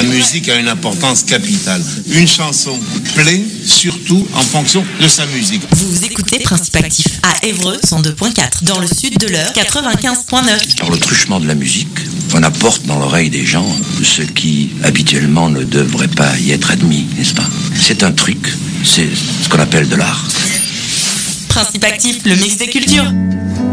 musique a une importance capitale. Une chanson plaît surtout en fonction de sa musique. Vous écoutez Principe Actif à Évreux 102.4, dans le sud de l'heure 95.9. Par le truchement de la musique, on apporte dans l'oreille des gens ce qui habituellement ne devrait pas y être admis, n'est-ce pas? C'est un truc, c'est ce qu'on appelle de l'art. Principe Actif, le mix des cultures.